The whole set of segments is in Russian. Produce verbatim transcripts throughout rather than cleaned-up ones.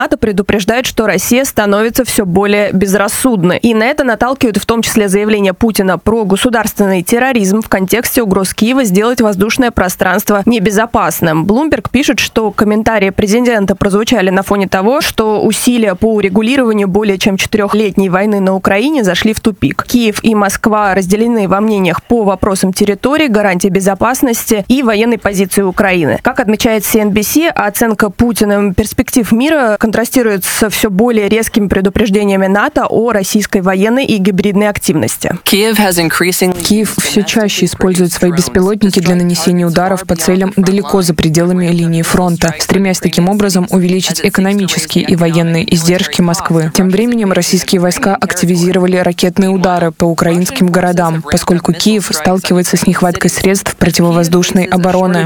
НАТО предупреждает, что Россия становится все более безрассудной. И на это наталкивает в том числе заявление Путина про государственный терроризм в контексте угроз Киева сделать воздушное пространство небезопасным. Bloomberg пишет, что комментарии президента прозвучали на фоне того, что усилия по урегулированию более чем четырехлетней войны на Украине зашли в тупик. Киев и Москва разделены во мнениях по вопросам территории, гарантии безопасности и военной позиции Украины. Как отмечает си эн би си, оценка Путиным перспектив мира контрастирует с все более резкими предупреждениями НАТО о российской военной и гибридной активности. Киев все чаще использует свои беспилотники для нанесения ударов по целям далеко за пределами линии фронта, стремясь таким образом увеличить экономические и военные издержки Москвы. Тем временем российские войска активизировали ракетные удары по украинским городам, поскольку Киев сталкивается с нехваткой средств противовоздушной обороны.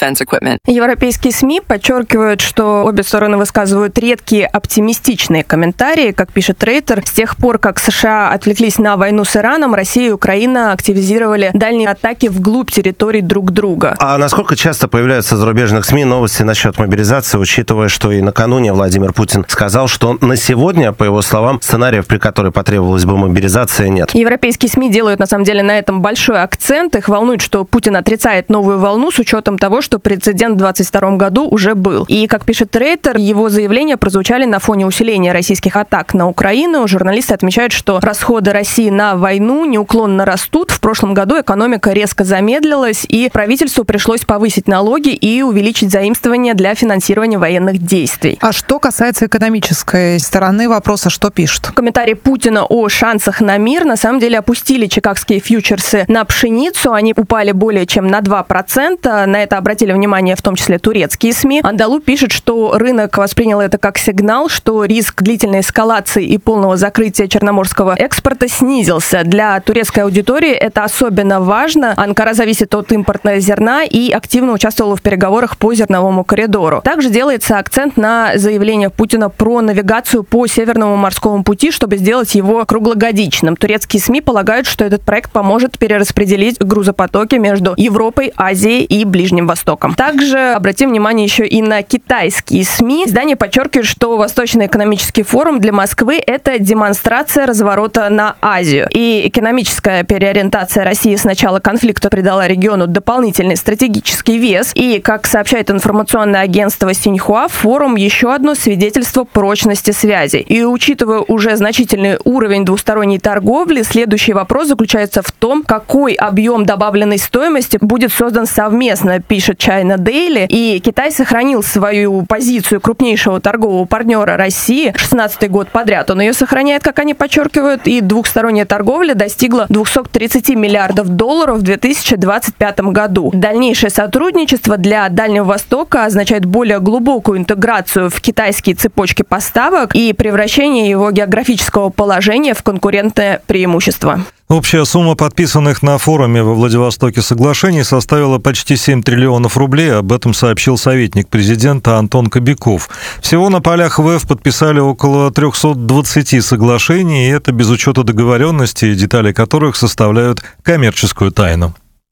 Европейские СМИ подчеркивают, что обе стороны высказывают редкие оптимистичные комментарии. Как пишет Рейтер, с тех пор, как США отвлеклись на войну с Ираном, Россия и Украина активизировали дальние атаки вглубь территорий друг друга. А насколько часто появляются в зарубежных СМИ новости насчет мобилизации, учитывая, что и накануне Владимир Путин сказал, что на сегодня, по его словам, сценариев, при которой потребовалась бы мобилизация, нет? Европейские СМИ делают, на самом деле, на этом большой акцент. Их волнует, что Путин отрицает новую волну с учетом того, что прецедент в двадцать втором году уже был. И, как пишет Рейтер, его заявления прозвучали на фоне усиления российских атак на Украину. Журналисты отмечают, что расходы России на войну неуклонно растут. В прошлом году экономика резко замедлилась, и правительству пришлось повысить налоги и увеличить заимствования для финансирования военных действий. А что касается экономической стороны вопроса, что пишут? Комментарии Путина о шансах на мир на самом деле опустили чикагские фьючерсы на пшеницу. Они упали более чем на два процента. На это обратили внимание в том числе турецкие СМИ. Андалу пишет, что рынок воспринял это как сигнал, что риск длительной эскалации и полного закрытия черноморского экспорта снизился. Для турецкой аудитории это особенно важно. Анкара зависит от импортного зерна и активно участвовала в переговорах по зерновому коридору. Также делается акцент на заявление Путина про навигацию по Северному морскому пути, чтобы сделать его круглогодичным. Турецкие СМИ полагают, что этот проект поможет перераспределить грузопотоки между Европой, Азией и Ближним Востоком. Также обратим внимание еще и на китайские СМИ. Издание подчеркивает, что Восточный экономический форум для Москвы – это демонстрация разворота на Азию. И экономическая переориентация России с начала конфликта придала региону дополнительный стратегический вес. И, как сообщает информационное агентство Синьхуа, форум – еще одно свидетельство прочности связей. И учитывая уже значительный уровень двусторонней торговли, следующий вопрос заключается в том, какой объем добавленной стоимости будет создан совместно, пишет China Daily. И Китай сохранил свою позицию крупнейшего торгового партнера России шестнадцатый год подряд. Он ее сохраняет, как они подчеркивают, и двухсторонняя торговля достигла двести тридцать миллиардов долларов в две тысячи двадцать пятом году. Дальнейшее сотрудничество для Дальнего Востока означает более глубокую интеграцию в китайские цепочки поставок и превращение его географического положения в конкурентное преимущество. Общая сумма подписанных на форуме во Владивостоке соглашений составила почти семь триллионов рублей. Об этом сообщил советник президента Антон Кобяков. Всего на полях ВЭФ подписали около триста двадцать соглашений, и это без учета договоренностей, детали которых составляют коммерческую тайну.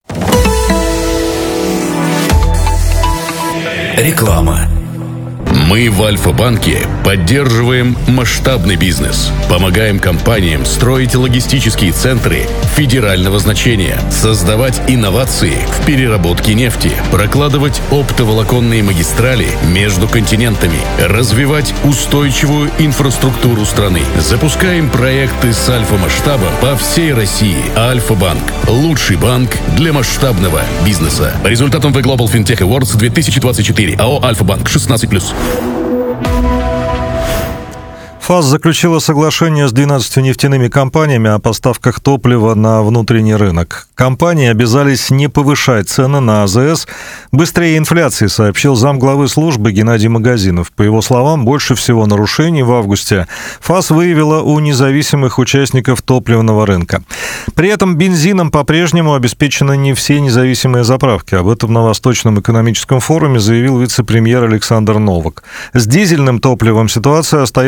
Реклама. Мы в Альфа-банке поддерживаем масштабный бизнес, помогаем компаниям строить логистические центры федерального значения, создавать инновации в переработке нефти, прокладывать оптоволоконные магистрали между континентами, развивать устойчивую инфраструктуру страны. Запускаем проекты с альфа-масштаба по всей России. Альфа-банк – лучший банк для масштабного бизнеса. По результатам The Global FinTech Awards две тысячи двадцать четыре. АО «Альфа-банк» шестнадцать плюс. ФАС заключила соглашение с двенадцатью нефтяными компаниями о поставках топлива на внутренний рынок. Компании обязались не повышать цены на АЗС быстрее инфляции, сообщил замглавы службы Геннадий Магазинов. По его словам, больше всего нарушений в августе ФАС выявила у независимых участников топливного рынка. При этом бензином по-прежнему обеспечены не все независимые заправки. Об этом на Восточном экономическом форуме заявил вице-премьер Александр Новак. С дизельным топливом ситуация остается стабильной.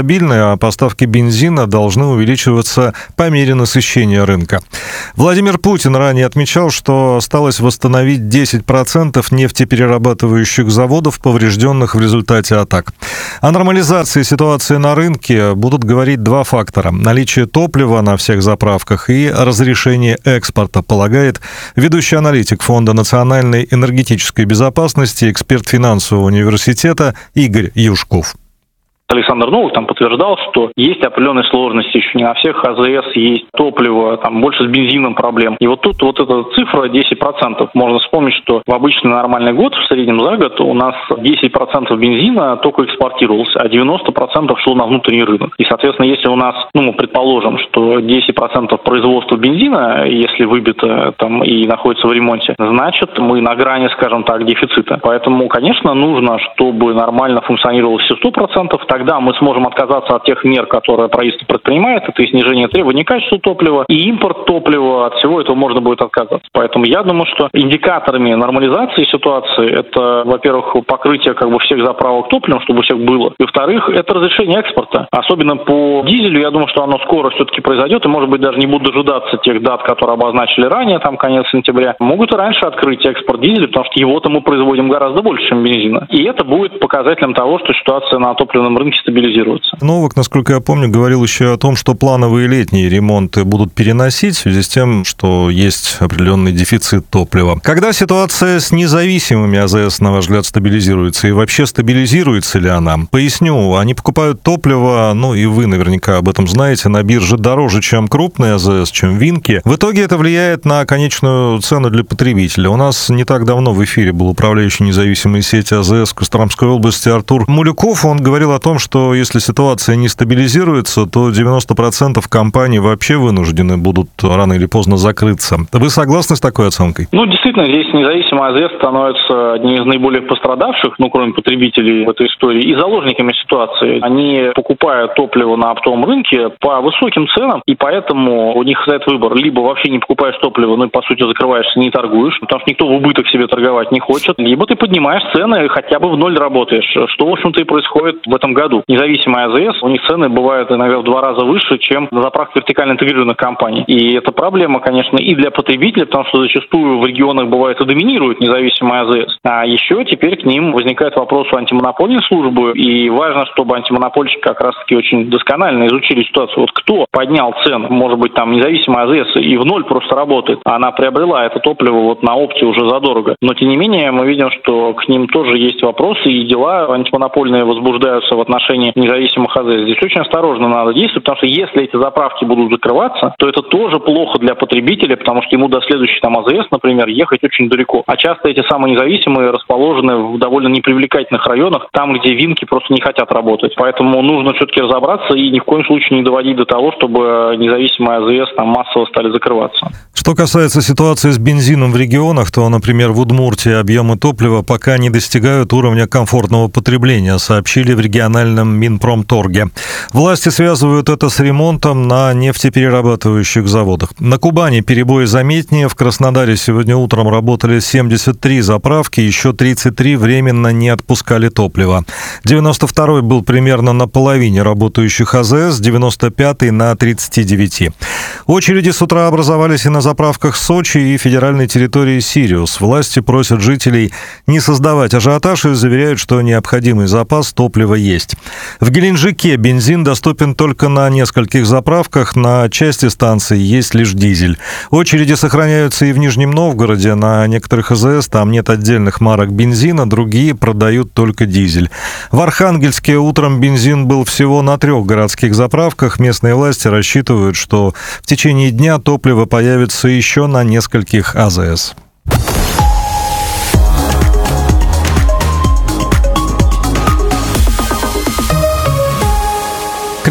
стабильны, а поставки бензина должны увеличиваться по мере насыщения рынка. Владимир Путин ранее отмечал, что осталось восстановить десять процентов нефтеперерабатывающих заводов, поврежденных в результате атак. О нормализации ситуации на рынке будут говорить два фактора: наличие топлива на всех заправках и разрешение экспорта, полагает ведущий аналитик Фонда национальной энергетической безопасности, эксперт финансового университета Игорь Юшков. Александр Новых там подтверждал, что есть определенные сложности, еще не на всех АЗС есть топливо, там больше с бензином проблем. И вот тут вот эта цифра десять процентов. Можно вспомнить, что в обычный нормальный год, в среднем за год, у нас десять процентов бензина только экспортировался, а девяносто процентов шло на внутренний рынок. И, соответственно, если у нас, ну, мы предположим, что десять процентов производства бензина, если выбито там и находится в ремонте, значит, мы на грани, скажем так, дефицита. Поэтому, конечно, нужно, чтобы нормально функционировало все сто процентов, тогда мы сможем отказаться от тех мер, которые правительство предпринимает, это и снижение требований к качеству топлива, и импорт топлива, от всего этого можно будет отказаться. Поэтому я думаю, что индикаторами нормализации ситуации это, во-первых, покрытие как бы всех заправок топливом, чтобы у всех было, и, во-вторых, это разрешение экспорта. Особенно по дизелю, я думаю, что оно скоро все-таки произойдет, и, может быть, даже не будут дожидаться тех дат, которые обозначили ранее, там, конец сентября. Могут и раньше открыть экспорт дизеля, потому что его-то мы производим гораздо больше, чем бензина. И это будет показателем того, что ситуация на топливном рынке стабилизируется. Новак, насколько я помню, говорил еще о том, что плановые летние ремонты будут переносить в связи с тем, что есть определенный дефицит топлива. Когда ситуация с независимыми АЗС, на ваш взгляд, стабилизируется? И вообще стабилизируется ли она? Поясню, они покупают топливо, ну и вы наверняка об этом знаете, на бирже дороже, чем крупные АЗС, чем Винки. В итоге это влияет на конечную цену для потребителя. У нас не так давно в эфире был управляющий независимой сети АЗС в Костромской области Артур Мулюков. Он говорил о том, что если ситуация не стабилизируется, то девяносто процентов компаний вообще вынуждены будут рано или поздно закрыться. Вы согласны с такой оценкой? Ну, действительно, здесь независимые АЗС становятся одними из наиболее пострадавших, ну, кроме потребителей в этой истории, и заложниками ситуации. Они покупают топливо на оптовом рынке по высоким ценам, и поэтому у них стоит выбор: либо вообще не покупаешь топливо, ну и, по сути, закрываешься, не торгуешь, потому что никто в убыток себе торговать не хочет, либо ты поднимаешь цены, хотя бы в ноль работаешь, что, в общем-то, и происходит в этом году. Независимые АЗС, у них цены бывают иногда в два раза выше, чем на заправках вертикально интегрированных компаний. И это проблема, конечно, и для потребителя, потому что зачастую в регионах бывает и доминируют независимые АЗС. А еще теперь к ним возникает вопрос у антимонопольной службы, и важно, чтобы антимонопольщики как раз-таки очень досконально изучили ситуацию. Вот кто поднял цену? Может быть, там независимая АЗС и в ноль просто работает, а она приобрела это топливо вот на опте уже задорого. Но, тем не менее, мы видим, что к ним тоже есть вопросы, и дела антимонопольные возбуждаются в отношении независимых АЗС. Здесь очень осторожно надо действовать, потому что если эти заправки будут закрываться, то это тоже плохо для потребителя, потому что ему до следующей там АЗС, например, ехать очень далеко. А часто эти самые независимые расположены в довольно непривлекательных районах, там, где Винки просто не хотят работать. Поэтому нужно все-таки разобраться и ни в коем случае не доводить до того, чтобы независимые АЗС там массово стали закрываться. Что касается ситуации с бензином в регионах, то, например, в Удмуртии объемы топлива пока не достигают уровня комфортного потребления, сообщили в региональном Минпромторге. Власти связывают это с ремонтом на нефтеперерабатывающих заводах. На Кубани перебои заметнее. В Краснодаре сегодня утром работали семьдесят три заправки, еще тридцать три временно не отпускали топливо. девяносто второй был примерно на половине работающих АЗС, девяносто пятый на тридцати девяти. Очереди с утра образовались и на заправках Сочи и федеральной территории Сириус. Власти просят жителей не создавать ажиотаж и заверяют, что необходимый запас топлива есть. В Геленджике бензин доступен только на нескольких заправках, на части станций есть лишь дизель. Очереди сохраняются и в Нижнем Новгороде, на некоторых АЗС там нет отдельных марок бензина, другие продают только дизель. В Архангельске утром бензин был всего на трех городских заправках. Местные власти рассчитывают, что в течение дня топливо появится еще на нескольких АЗС.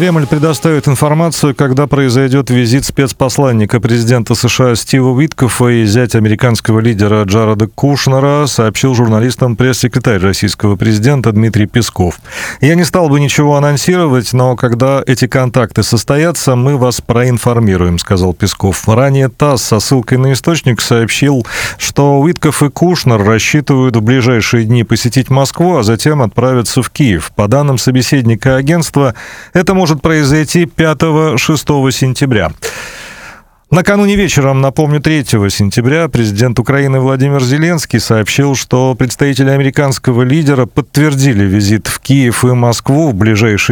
Кремль предоставит информацию, когда произойдет визит спецпосланника президента США Стива Уиткофа и зять американского лидера Джареда Кушнера, сообщил журналистам пресс-секретарь российского президента Дмитрий Песков. «Я не стал бы ничего анонсировать, но когда эти контакты состоятся, мы вас проинформируем», — сказал Песков. Ранее ТАСС со ссылкой на источник сообщил, что Уиткоф и Кушнер рассчитывают в ближайшие дни посетить Москву, а затем отправиться в Киев. По данным собеседника агентства, это может произойти пятого-шестого сентября. Накануне вечером, напомню, третьего сентября, президент Украины Владимир Зеленский сообщил, что представители американского лидера подтвердили визит в Киев и Москву в ближайшие